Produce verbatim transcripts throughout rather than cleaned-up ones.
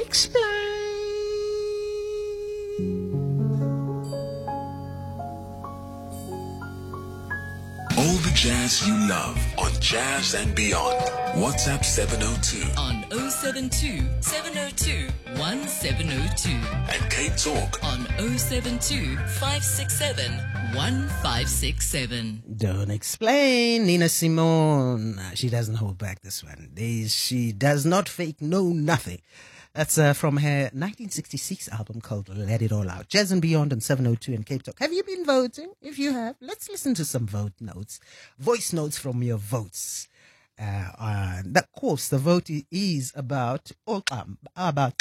explain. All the jazz you love on Jazz and Beyond. WhatsApp seven oh two. On oh seven two, seven oh two, one seven oh two. And Cape Talk. On oh seven two, five six seven, one five six seven. Don't explain. Nina Simone. She doesn't hold back this one. She does not fake, no nothing. That's uh, from her nineteen sixty-six album called Let It All Out. Jazz and Beyond on seven oh two and Cape Talk. Have you been voting? If you have, let's listen to some vote notes. Voice notes from your votes. Uh, uh, of course, the vote is about about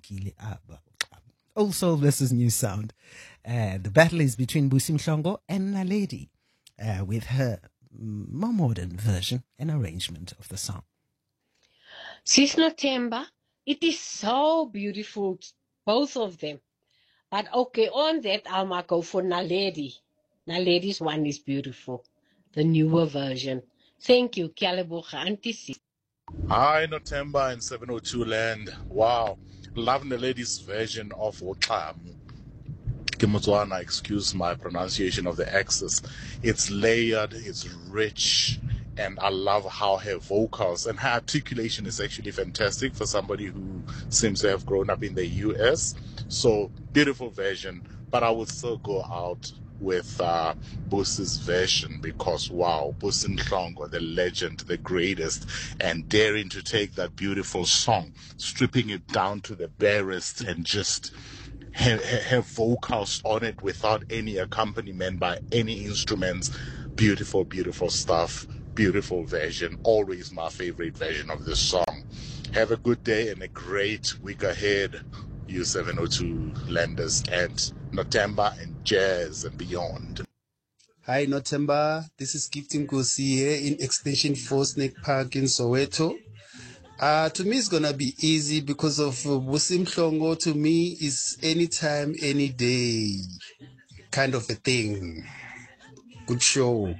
also this is new sound. Uh, the battle is between Busi Mhlongo and Naledi uh, with her more modern version and arrangement of the song. Sis Nothemba, it is so beautiful, both of them. But okay, on that, I might go for Naledi. Naledi's one is beautiful, the newer version. Thank you, Kialeboga Auntie Sis. Hi, Nothemba in seven oh two land. Wow, loving the lady's version of Oxam. Kimotwana, excuse my pronunciation of the X's. It's layered, it's rich, and I love how her vocals and her articulation is actually fantastic for somebody who seems to have grown up in the U S. So, beautiful version, but I would still go out with uh, Busi's version because, wow, Busi Mhlongo, the legend, the greatest, and daring to take that beautiful song, stripping it down to the barest and just have, have vocals on it without any accompaniment by any instruments. Beautiful, beautiful stuff. Beautiful version. Always my favorite version of this song. Have a good day and a great week ahead, you seven oh two lenders and Nothemba and Jazz and Beyond. Hi Nothemba, this is Gifting Kosi here in Extension four Snake Park in Soweto. Uh, to me it's gonna be easy because of uh, Busi Mhlongo. To me is anytime, any day kind of a thing. Good show.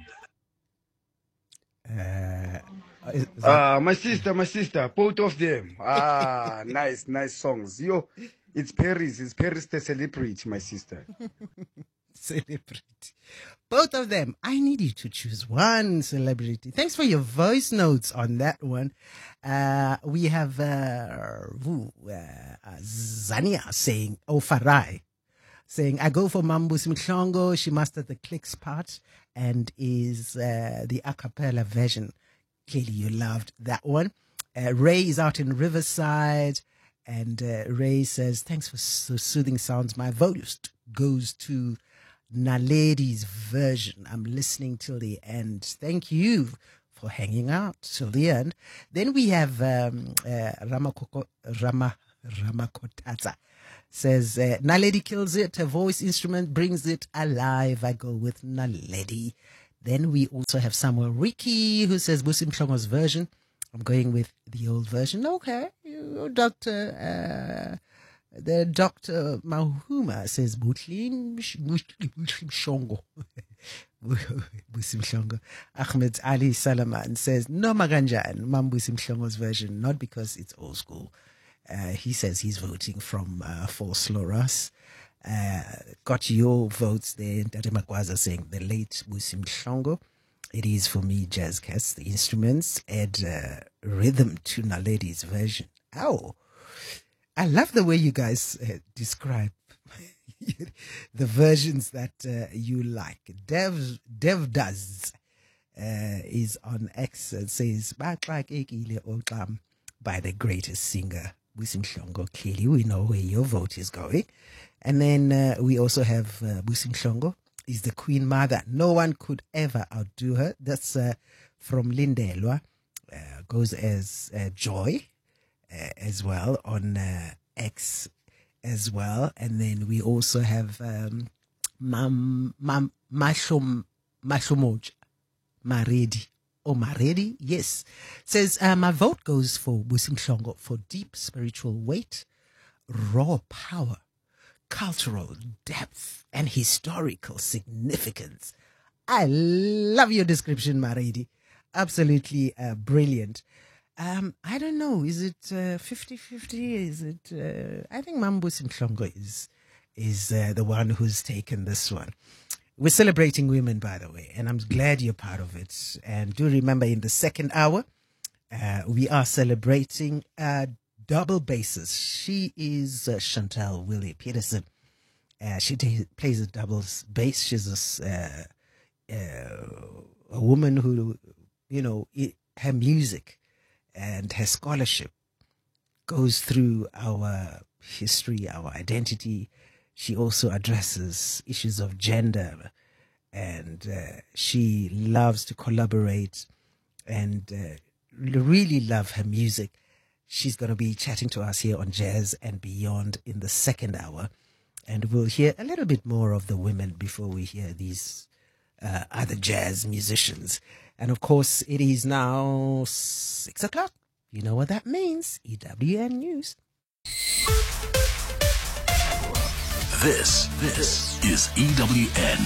Uh, Ah, uh, my sister, my sister, both of them. Ah, nice, nice songs. Yo, it's Paris, it's Paris the celebrity, my sister. Celebrity. Both of them. I need you to choose one celebrity. Thanks for your voice notes on that one. Uh, we have uh, who, uh, Zania saying, oh, Farai, saying, I go for Busi Mhlongo. She mastered the clicks part and is uh, the a cappella version. Clearly you loved that one. Uh, Ray is out in Riverside, and uh, Ray says, thanks for so soothing sounds. My vote goes to Naledi's version. I'm listening till the end. Thank you for hanging out till the end. Then we have um, uh, Ramakoko, Rama, Ramakotata says, uh, Naledi kills it. Her voice instrument brings it alive. I go with Naledi. Then we also have Samuel Ricky who says Busi Mhlongo's version. I'm going with the old version. Okay. You, Doctor, uh, the Doctor Mahuma says Busi Mhlongo. Busi Mhlongo. Ahmed Ali Salaman says, no Maganjan, Mam Busi Mhlongo's version, not because it's old school. Uh, he says he's voting from uh, False Loras. Uh, got your votes there. Tate Makwaza saying the late Busi Mhlongo. It is for me, Jazz Cats. The instruments add uh, rhythm to Naledi's version. Oh, I love the way you guys uh, describe the versions that uh, you like. Dev Dev does uh, is on X and says by the greatest singer Busi Mhlongo. Clearly, we know where your vote is going. And then uh, we also have uh, Busi Mhlongo is the Queen Mother. No one could ever outdo her. That's uh, from Lindelwa. Uh, goes as uh, Joy uh, as well on uh, X as well. And then we also have um, Mam Mam Mashom Mashomoj Maredi. Oh, Maredi? Yes. Says, uh, my vote goes for Busi Mhlongo for deep spiritual weight, raw power, cultural depth, and historical significance. I love your description, Maredi. Absolutely uh, brilliant. Um, I don't know. Is it uh, fifty-fifty? Is it? Uh, I think Mambusi Mhlongo is is uh, the one who's taken this one. We're celebrating women, by the way, and I'm glad you're part of it. And do remember, in the second hour, uh, we are celebrating uh, double basses. She is uh, Chantal Willie Peterson. Uh, she t- plays a doubles bass. She's a, uh, uh, a woman who, you know, it, her music and her scholarship goes through our history, our identity. She also addresses issues of gender, and uh, she loves to collaborate and uh, really love her music. She's going to be chatting to us here on Jazz and Beyond in the second hour, and we'll hear a little bit more of the women before we hear these uh, other jazz musicians. And of course, it is now six o'clock. You know what that means. E W N News. This, this is E W N.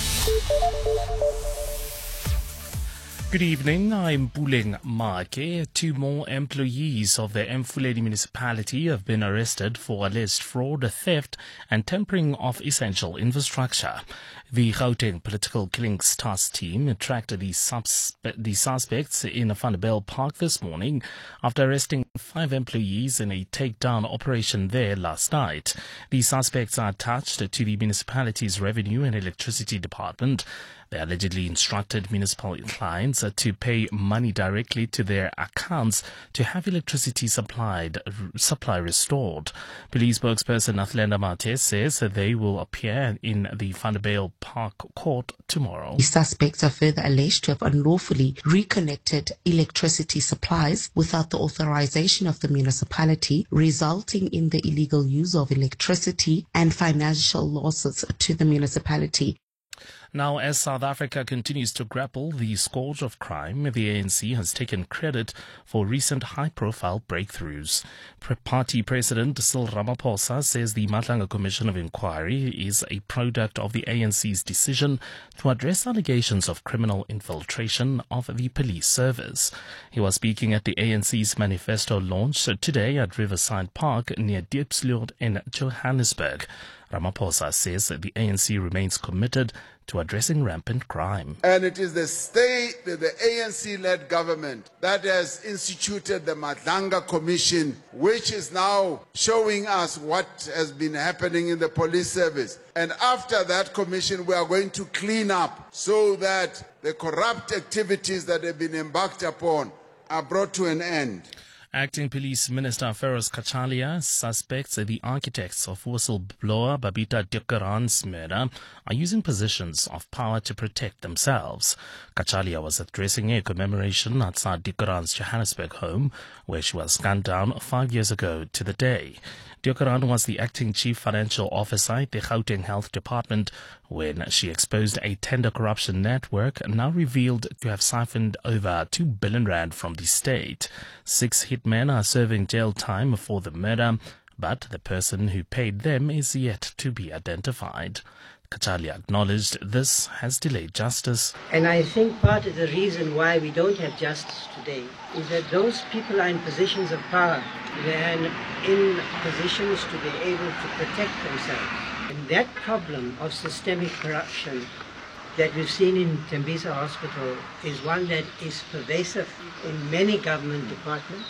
Good evening, I'm Puleng Make. Two more employees of the Emfuleni municipality have been arrested for alleged fraud, theft and tampering of essential infrastructure. The Gauteng Political Killings Task Team tracked the, suspe- the suspects in Vanderbijl Park this morning after arresting five employees in a takedown operation there last night. The suspects are attached to the municipality's Revenue and Electricity Department. They allegedly instructed municipal clients to pay money directly to their accounts to have electricity supplied, supply restored. Police spokesperson Athlenda Martes says that they will appear in the Vanderbijl Park court tomorrow. The suspects are further alleged to have unlawfully reconnected electricity supplies without the authorization of the municipality, resulting in the illegal use of electricity and financial losses to the municipality. Now, as South Africa continues to grapple the scourge of crime, the A N C has taken credit for recent high-profile breakthroughs. Party President Cyril Ramaphosa says the Matlanga Commission of Inquiry is a product of the A N C's decision to address allegations of criminal infiltration of the police service. He was speaking at the A N C's manifesto launch today at Riverside Park near Diepsloot in Johannesburg. Ramaphosa says that the A N C remains committed to addressing rampant crime. And it is the state, the A N C-led government that has instituted the Matlanga Commission, which is now showing us what has been happening in the police service. And after that commission, we are going to clean up so that the corrupt activities that have been embarked upon are brought to an end. Acting Police Minister Feroz Kachalia suspects that the architects of whistleblower Babita Deokaran's murder are using positions of power to protect themselves. Kachalia was addressing a commemoration outside Deokaran's Johannesburg home, where she was gunned down five years ago to the day. Deokaran was the acting chief financial officer at the Gauteng Health Department when she exposed a tender corruption network now revealed to have siphoned over two billion rand from the state. Six hitmen are serving jail time for the murder, but the person who paid them is yet to be identified. Kachalia acknowledged this has delayed justice. And I think part of the reason why we don't have justice today is that those people are in positions of power. They're in positions to be able to protect themselves. And that problem of systemic corruption that we've seen in Tembisa Hospital is one that is pervasive in many government departments.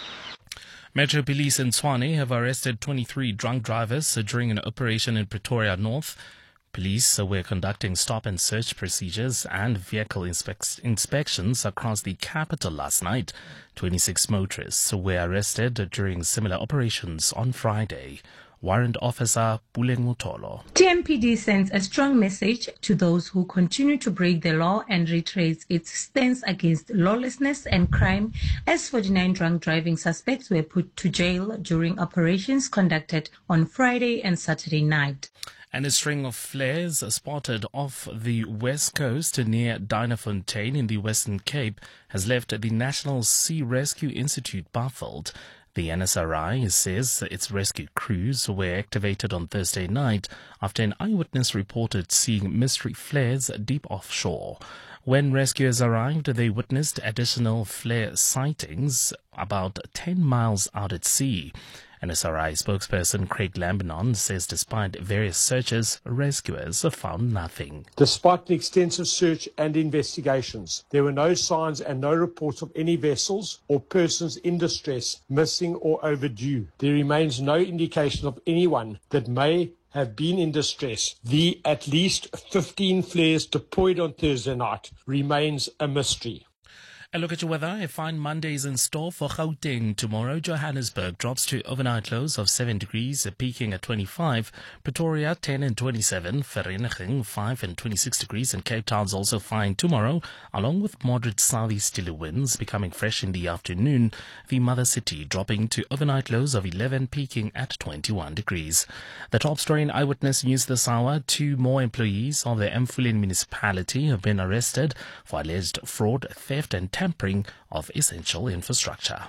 Metro Police in Tshwane have arrested twenty-three drunk drivers during an operation in Pretoria North. Police were conducting stop and search procedures and vehicle inspec- inspections across the capital last night. twenty-six motorists were arrested during similar operations on Friday. Warrant Officer Puleng Mutolo. T M P D sends a strong message to those who continue to break the law and reiterates its stance against lawlessness and crime, as forty-nine drunk driving suspects were put to jail during operations conducted on Friday and Saturday night. And a string of flares spotted off the west coast near Dinafontein in the Western Cape has left the National Sea Rescue Institute baffled. The N S R I says its rescue crews were activated on Thursday night after an eyewitness reported seeing mystery flares deep offshore. When rescuers arrived, they witnessed additional flare sightings about ten miles out at sea. N S R I spokesperson Craig Lambinon says despite various searches, rescuers have found nothing. Despite the extensive search and investigations, there were no signs and no reports of any vessels or persons in distress, missing or overdue. There remains no indication of anyone that may have been in distress. The at least fifteen flares deployed on Thursday night remains a mystery. A look at your weather. A fine Monday is in store for Gauteng. Tomorrow, Johannesburg drops to overnight lows of seven degrees, peaking at twenty-five. Pretoria, ten and twenty-seven. Vereeniging, five and twenty-six degrees. And Cape Town's also fine tomorrow, along with moderate southeasterly winds becoming fresh in the afternoon. The mother city dropping to overnight lows of eleven, peaking at twenty-one degrees. The top story in Eyewitness News this hour. Two more employees of the Emfuleni municipality have been arrested for alleged fraud, theft and tampering of essential infrastructure.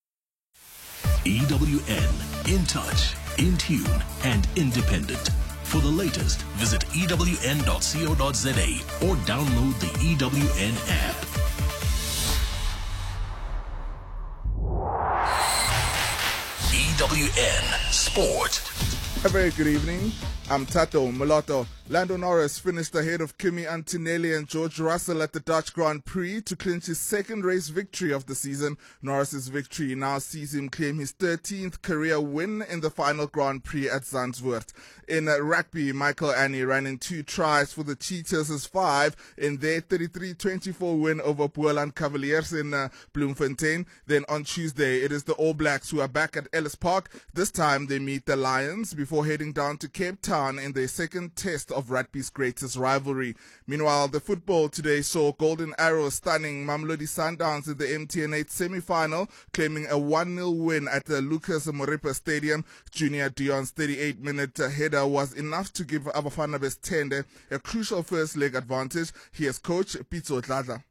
E W N, in touch, in tune, and independent. For the latest, visit E W N dot co dot za or download the E W N app. E W N Sport. A very good evening. I'm Tato Mulatto. Lando Norris finished ahead of Kimi Antonelli and George Russell at the Dutch Grand Prix to clinch his second race victory of the season. Norris's victory now sees him claim his thirteenth career win in the final Grand Prix at Zandvoort. In uh, rugby, Michael Annie ran in two tries for the Cheetahs as five in their thirty-three twenty-four win over Boland Cavaliers in uh, Bloemfontein. Then on Tuesday, it is the All Blacks who are back at Ellis Park. This time they meet the Lions before heading down to Cape Town in their second test of rugby's greatest rivalry. Meanwhile, the football today saw Golden Arrows stunning Mamelodi Sundowns in the M T N eight semi-final, claiming a one nil win at the Lucas Moripa Stadium. Junior Dion's thirty-eight minute header was enough to give Abafana Bestende a crucial first leg advantage. Here's coach Pitso Dladla.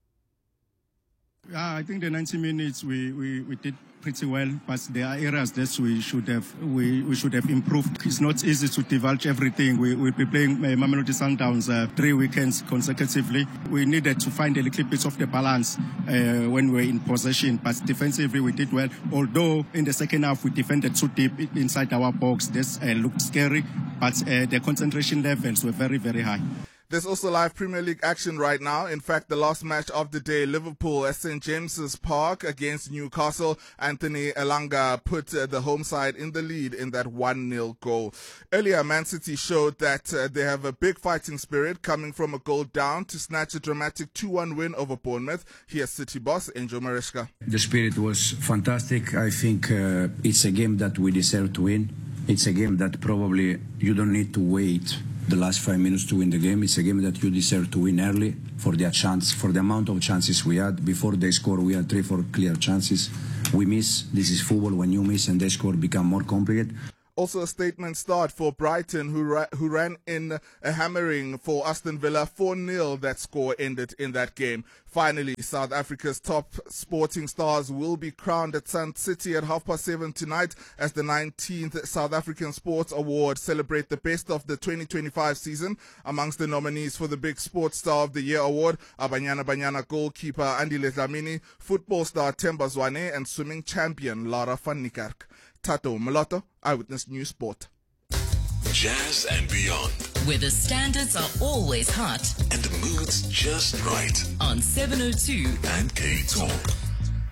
Yeah, I think the ninety minutes we, we, we did pretty well, but there are areas that we should have we, we should have improved. It's not easy to divulge everything. We will be playing uh, Mamelodi Sundowns uh, three weekends consecutively. We needed to find a little bit of the balance uh, when we were in possession, but defensively we did well. Although in the second half we defended too deep inside our box, this uh, looked scary, but uh, the concentration levels were very, very high. There's also live Premier League action right now. In fact, the last match of the day, Liverpool at Saint James's Park against Newcastle. Anthony Elanga put uh, the home side in the lead in that one nil goal. Earlier, Man City showed that uh, they have a big fighting spirit, coming from a goal down to snatch a dramatic two one win over Bournemouth. Here's City boss Angel Mariska. The spirit was fantastic. I think uh, it's a game that we deserve to win. It's a game that probably you don't need to wait the last five minutes to win the game. It's a game that you deserve to win early for their chance, for the amount of chances we had. Before they score, we had three, four clear chances. We miss. This is football. When you miss and they score, become more complicated. Also a statement start for Brighton, who ra- who ran in a hammering for Aston Villa. four nil, that score ended in that game. Finally, South Africa's top sporting stars will be crowned at Sun City at half past seven tonight as the nineteenth South African Sports Awards celebrate the best of the twenty twenty-five season. Amongst the nominees for the Big Sports Star of the Year award are Banyana Banyana goalkeeper Andile Dlamini, football star Themba Zwane, and swimming champion Lara van Niekerk. Tato Mulatto, Eyewitness News Sport. Jazz and Beyond, where the standards are always hot and the mood's just right. On seven oh two and K Talk.